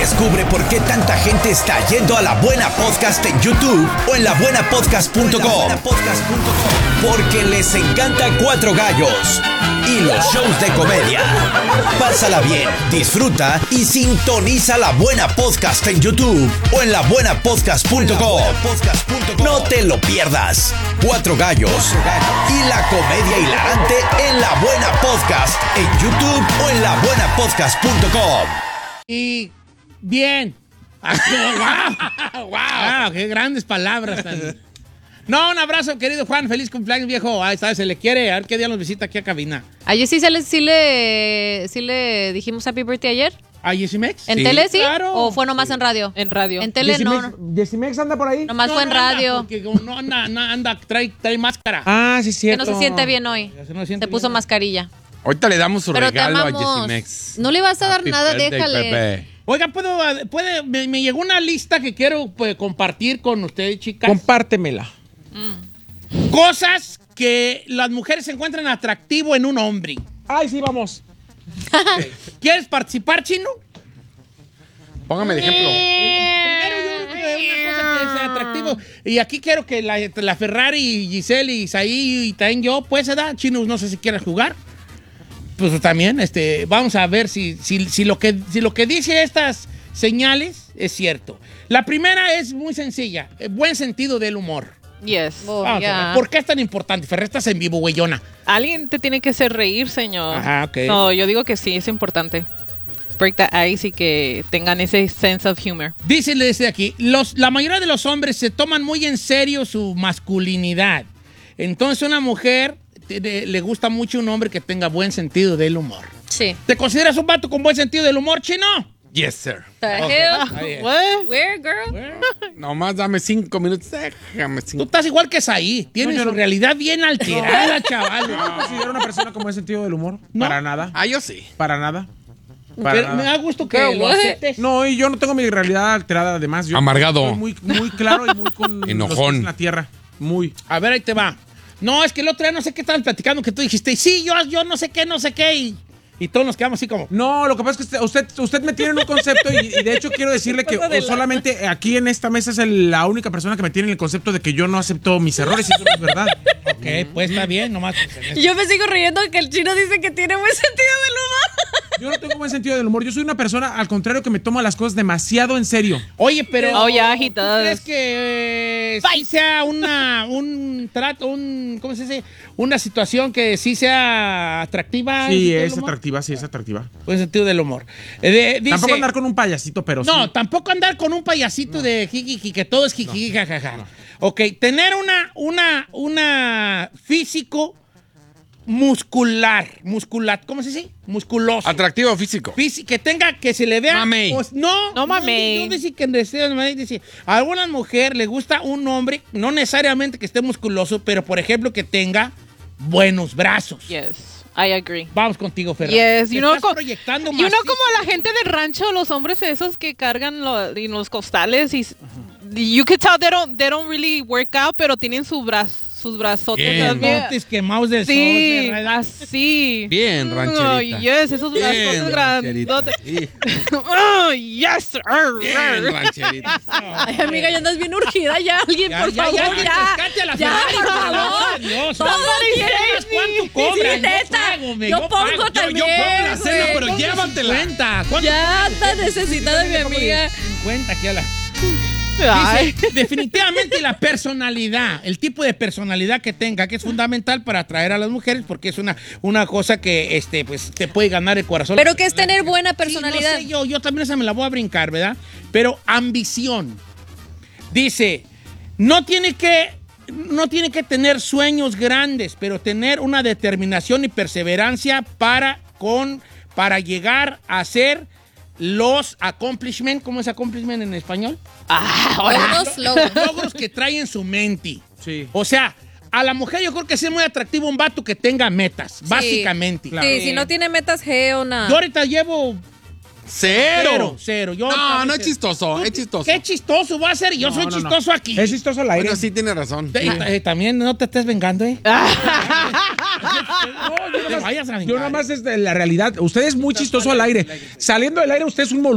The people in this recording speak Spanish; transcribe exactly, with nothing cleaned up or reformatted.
Descubre por qué tanta gente está yendo a La Buena Podcast en YouTube o en la buena podcast punto com. Porque les encanta Cuatro Gallos y los shows de comedia. Pásala bien, disfruta y sintoniza La Buena Podcast en YouTube o en la buena podcast punto com. No te lo pierdas. Cuatro Gallos y la comedia hilarante en La Buena Podcast en YouTube o en la buena podcast punto com. Y bien. ¡Wow! ¡Wow! ¡Qué grandes palabras! Tan... No, un abrazo, querido Juan. Feliz cumpleaños, viejo. Ahí está, se le quiere. A ver qué día nos visita aquí a cabina. Ayer sí, se le, sí, le, sí le dijimos Happy Birthday ayer. ¿A Yesimex? ¿En sí, tele sí? Claro. ¿O fue nomás en radio? En radio. En tele Yesimex, no. ¿Yesimex anda por ahí? Nomás no, fue en no anda, radio. Porque como no anda, no anda, trae, trae máscara. Ah, sí, Que cierto. no se siente bien hoy. Ya se no siente Se puso bien. mascarilla. Ahorita le damos su Pero te regalo a amamos. Yesimex. No le vas a dar Happy nada, birthday, déjale. Pepe. Oiga, ¿puedo, puede, me, me llegó una lista que quiero pues, compartir con ustedes, chicas. Compártemela. Cosas que las mujeres encuentran atractivo en un hombre. Ay, sí, vamos. ¿Quieres participar, Chino? Póngame de ejemplo. Primero yo creo que una cosa que sea atractivo. Y aquí quiero que la, la Ferrari, Giselle y Isaí y también yo, pues, ¿verdad? Chino, no sé si quieres jugar. Pues también, este, vamos a ver si, si, si, lo que, si lo que dice estas señales es cierto. La primera es muy sencilla, eh, buen sentido del humor. Yes. Oh, Vamos a ya. ver, ¿por qué es tan importante? Ferrer, estás en vivo, güeyona. Alguien te tiene que hacer reír, señor. Ajá, ok. No, yo digo que sí, es importante. Break the ice y que tengan ese sense of humor. Dice desde aquí, los, la mayoría de los hombres se toman muy en serio su masculinidad. Entonces una mujer te- de- le gusta mucho un hombre que tenga buen sentido del humor. Sí. ¿Te consideras un vato con buen sentido del humor, Chino? Yes, sir. The Ok. hell? Ahí es. What? Where, girl? Nomás dame cinco minutos. Déjame Tú cinco. estás igual que Saí. Tienes No, yo su no. realidad bien alterada, chaval. ¿No considero una persona con buen sentido del humor? No. Para nada. Ah, yo sí. Para nada. Para Pero nada. me da gusto que Girl, lo what? aceptes. No, y yo no tengo mi realidad alterada, además. Yo Amargado. Soy muy, muy claro y muy con Enojón. los pies en la tierra. Muy. A ver, ahí te va. No, es que el otro día no sé qué estaban platicando que tú dijiste, sí, yo, yo no sé qué, no sé qué. Y, y todos nos quedamos así como... No, lo que pasa es que usted, usted, usted me tiene en un concepto y, y de hecho quiero decirle que Pasa de solamente aquí en esta mesa es el- la única persona que me tiene en el concepto de que yo no acepto mis errores y eso no es verdad. Ok, pues está bien, nomás. Yo me sigo riendo que el chino dice que tiene buen sentido del humor. Yo no tengo buen sentido del humor. Yo soy una persona, al contrario, que me toma las cosas demasiado en serio. Oye, pero... Oh, ya, ¿tú agitadas. crees que eh, sí sea una, un trato, un, ¿cómo se dice? Una situación que sí sea atractiva? en Sí, sentido del es humor? atractiva, sí, es atractiva. Buen sentido del humor. Eh, de- dice- Tampoco andar con un payasito, pero sí. No, tampoco andar con un payasito de jiji, que todo es jiji, jajaja. Ok, tener una, una, una físico muscular, muscular, ¿cómo se dice? Musculoso. Atractivo físico. Físi- que tenga, que se le vea. Mamey. Pues, no, No mamey. No, dice que en deseo, no, dice, a alguna mujer le gusta un hombre, no necesariamente que esté musculoso, pero por ejemplo que tenga buenos brazos. Yes, I agree. Vamos contigo, Ferran. Yes, Te you know, estás co- proyectando Y uno macizo. como la gente del rancho, los hombres esos que cargan lo- en los costales y s- you could tell they don't, they don't really work out, pero tienen su brazo, sus brazotes Bien. también. Montes quemados del Sí, sol, ¿verdad? así. Bien, rancherita. Oh, yes, esos Bien, brazotes rancherita. grandotes. Sí. Oh, yes. Arr, Bien, arr. rancherita. Ay, amiga, ya andas bien urgida. Ya, alguien, Ya, por ya, favor, ya, ya. ya, rescate a la Ya, Ferrari, por por favor. favor, Dios. Todo ¿Quieres bien. cuánto cobran? Sí, neta. Yo pago, me- Yo yo pongo pago. Yo- también, yo pongo la cena, güey. pero Pongo llévatela. cincuenta. ¿Cuánto Ya cobran? está necesitada mi amiga. cincuenta aquí a la... Ay. Dice, definitivamente la personalidad, el tipo de personalidad que tenga, que es fundamental para atraer a las mujeres, porque es una, una cosa que este, pues, te puede ganar el corazón. Pero que es tener buena Sí, personalidad. no sé, yo, yo también esa me la voy a brincar, ¿verdad? Pero ambición. Dice, no tiene que, no tiene que tener sueños grandes, pero tener una determinación y perseverancia para, con, para llegar a ser los accomplishment, ¿cómo es accomplishment en español? Logros, logros. Logros que trae en su mente. Sí. O sea, a la mujer yo creo que sí es muy atractivo un vato que tenga metas, básicamente. Claro. Sí, si no tiene metas G o nada. Yo ahorita llevo Cero. cero, cero. Yo No, ahorita- no es chistoso, es chistoso. ¿Qué chistoso va a ser? Yo No, soy no, no. chistoso aquí. Es chistoso al aire. Bueno, sí tiene razón. Eh, eh, también no te estés vengando, ¿eh? No, yo Te nomás- vayas a yo vengar. nada más es de la realidad. Usted es muy chistoso al aire. Saliendo del aire, usted es un